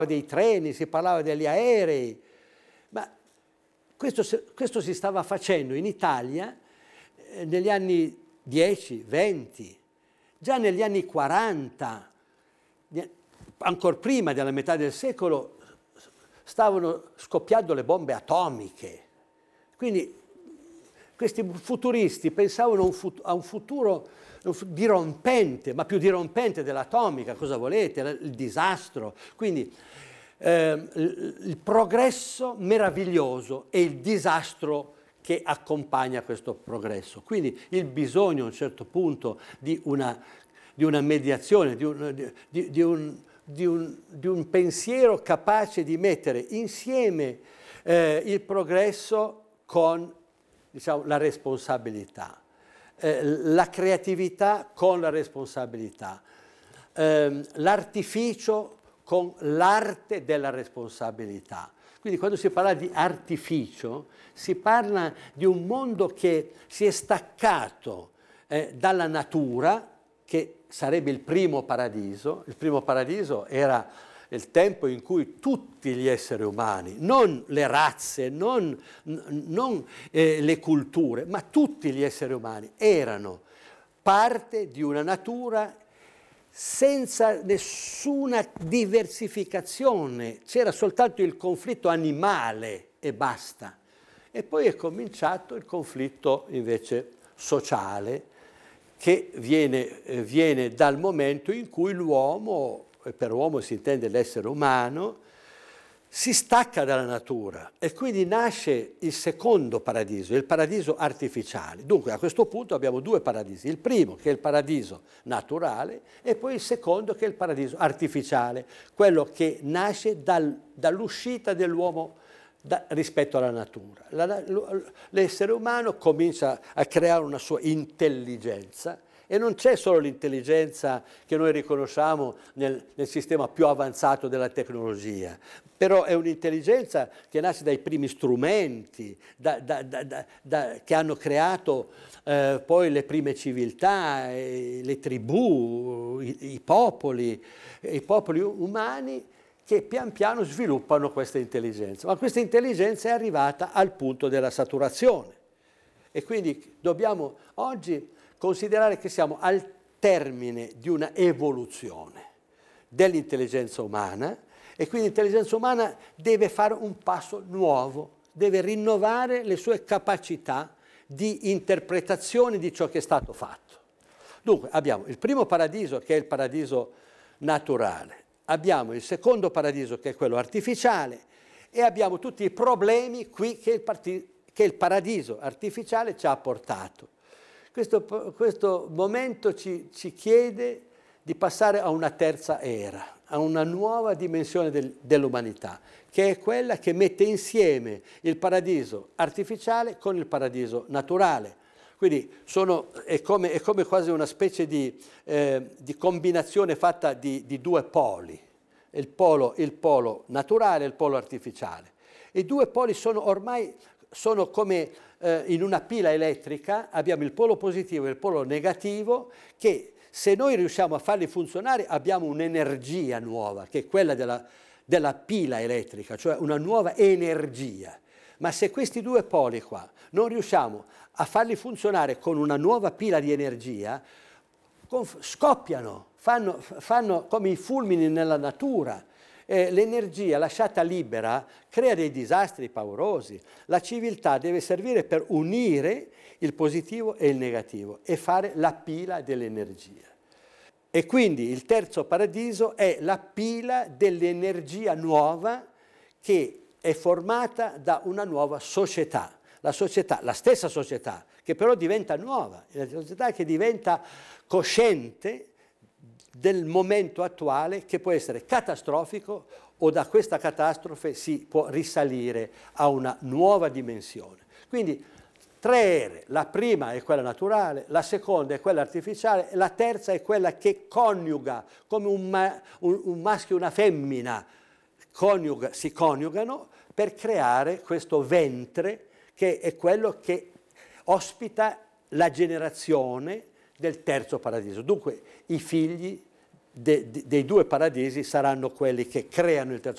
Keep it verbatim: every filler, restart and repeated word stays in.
dei treni, si parlava degli aerei, ma questo, questo si stava facendo in Italia eh, negli anni dieci, venti, già negli anni quaranta, ancora prima della metà del secolo, stavano scoppiando le bombe atomiche. Quindi questi futuristi pensavano a un, fut a un futuro dirompente, ma più dirompente dell'atomica, cosa volete? Il disastro. Quindi eh, il, il progresso meraviglioso e il disastro che accompagna questo progresso. Quindi il bisogno a un certo punto di una, di una mediazione, di un, di, di, un, di, un, di un pensiero capace di mettere insieme eh, il progresso con, diciamo, la responsabilità, eh, la creatività con la responsabilità, eh, l'artificio con l'arte della responsabilità. Quindi quando si parla di artificio si parla di un mondo che si è staccato eh, dalla natura, che sarebbe il primo paradiso. Il primo paradiso era il tempo in cui tutti gli esseri umani, non le razze, non, non eh, le culture, ma tutti gli esseri umani erano parte di una natura senza nessuna diversificazione, c'era soltanto il conflitto animale e basta. E poi è cominciato il conflitto invece sociale, che viene, eh, viene dal momento in cui l'uomo, e per uomo si intende l'essere umano, si stacca dalla natura e quindi nasce il secondo paradiso, il paradiso artificiale. Dunque a questo punto abbiamo due paradisi, il primo che è il paradiso naturale e poi il secondo che è il paradiso artificiale, quello che nasce dal, dall'uscita dell'uomo da, rispetto alla natura. L'essere umano comincia a creare una sua intelligenza. E non c'è solo l'intelligenza che noi riconosciamo nel, nel sistema più avanzato della tecnologia, però è un'intelligenza che nasce dai primi strumenti, da, da, da, da, da, che hanno creato eh, poi le prime civiltà, eh, le tribù, i, i popoli, i popoli umani che pian piano sviluppano questa intelligenza. Ma questa intelligenza è arrivata al punto della saturazione. E quindi dobbiamo oggi considerare che siamo al termine di una evoluzione dell'intelligenza umana e quindi l'intelligenza umana deve fare un passo nuovo, deve rinnovare le sue capacità di interpretazione di ciò che è stato fatto. Dunque abbiamo il primo paradiso che è il paradiso naturale, abbiamo il secondo paradiso che è quello artificiale e abbiamo tutti i problemi qui che il, che il paradiso artificiale ci ha portato. Questo, questo momento ci, ci chiede di passare a una terza era, a una nuova dimensione del, dell'umanità, che è quella che mette insieme il paradiso artificiale con il paradiso naturale. Quindi sono, è, come, è come quasi una specie di, eh, di combinazione fatta di, di due poli, il polo, il polo naturale e il polo artificiale. I due poli sono ormai sono come eh, in una pila elettrica, abbiamo il polo positivo e il polo negativo, che se noi riusciamo a farli funzionare abbiamo un'energia nuova, che è quella della, della pila elettrica, cioè una nuova energia. Ma se questi due poli qua non riusciamo a farli funzionare con una nuova pila di energia, scoppiano, fanno, fanno come i fulmini nella natura. Eh, l'energia lasciata libera crea dei disastri paurosi. La civiltà deve servire per unire il positivo e il negativo e fare la pila dell'energia. E quindi il terzo paradiso è la pila dell'energia nuova che è formata da una nuova società. La società, la stessa società, che però diventa nuova, la società che diventa cosciente del momento attuale, che può essere catastrofico o da questa catastrofe si può risalire a una nuova dimensione. Quindi tre ere, la prima è quella naturale, la seconda è quella artificiale, la terza è quella che coniuga, come un, ma, un, un maschio e una femmina coniuga, si coniugano per creare questo ventre che è quello che ospita la generazione del terzo paradiso. Dunque i figli de, de, dei due paradisi saranno quelli che creano il terzo